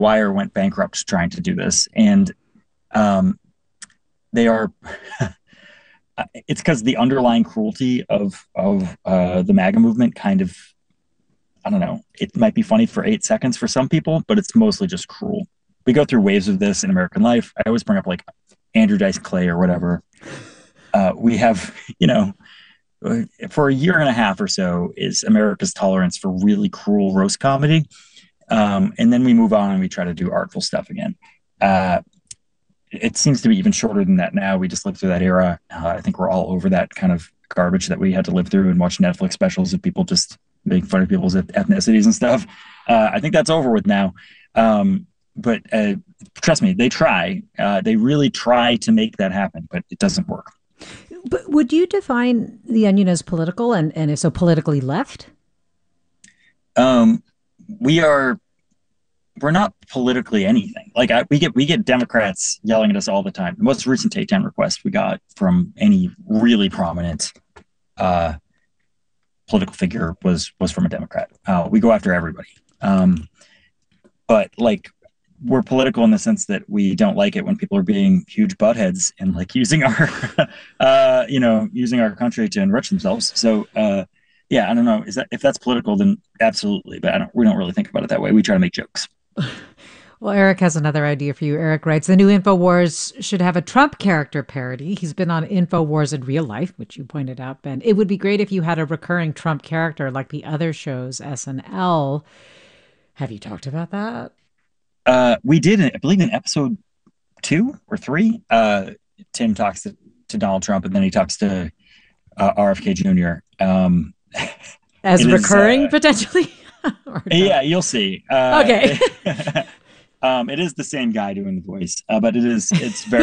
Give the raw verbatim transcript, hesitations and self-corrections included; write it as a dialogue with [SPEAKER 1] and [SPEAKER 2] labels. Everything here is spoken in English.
[SPEAKER 1] Wire went bankrupt trying to do this, and um, they are. It's because the underlying cruelty of of uh, the MAGA movement kind of, I don't know. It might be funny for eight seconds for some people, but it's mostly just cruel. We go through waves of this in American life. I always bring up like Andrew Dice Clay or whatever. Uh, we have, you know, for a year and a half or so is America's tolerance for really cruel roast comedy. Um, and then we move on and we try to do artful stuff again. Uh, it seems to be even shorter than that now. We just lived through that era. Uh, I think we're all over that kind of garbage that we had to live through and watch Netflix specials of people just making fun of people's ethnicities and stuff. Uh, I think that's over with now. Um, but uh, trust me, they try. Uh, they really try to make that happen, but it doesn't work.
[SPEAKER 2] But would you define The Onion as political, and, and if so, politically left?
[SPEAKER 1] Um, we are, we're not politically anything. Like I, we get, we get Democrats yelling at us all the time. The most recent takedown request we got from any really prominent uh, political figure was was from a Democrat. Uh, we go after everybody, um, but like we're political in the sense that we don't like it when people are being huge buttheads and like using our, uh, you know, using our country to enrich themselves. So. Uh, Yeah, I don't know. Is that if that's political, then absolutely. But I don't. We don't really think about it that way. We try to make jokes.
[SPEAKER 2] Well, Eric has another idea for you. Eric writes, the new InfoWars should have a Trump character parody. He's been on InfoWars in real life, which you pointed out, Ben. It would be great if you had a recurring Trump character like the other shows, S N L. Have you talked about that?
[SPEAKER 1] Uh, we did, I believe, in episode two or three. Uh, Tim talks to, to Donald Trump, and then he talks to uh, R F K Junior Um,
[SPEAKER 2] As recurring,
[SPEAKER 1] is, uh,
[SPEAKER 2] potentially?
[SPEAKER 1] Yeah, you'll see. Uh,
[SPEAKER 2] okay.
[SPEAKER 1] um, it is the same guy doing the voice, uh, but it is it's very